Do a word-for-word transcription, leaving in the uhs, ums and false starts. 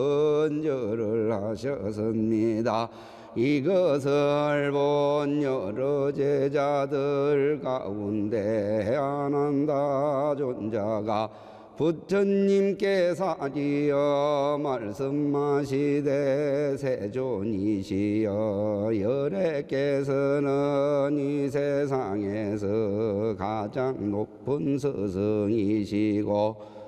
번절을 하셨습니다. 이것을 본 여러 제자들 가운데 아난다 존자가 부처님께서 하디어 말씀하시되 세존이시여 열애께서는 이 세상에서 가장 높은 스승이시고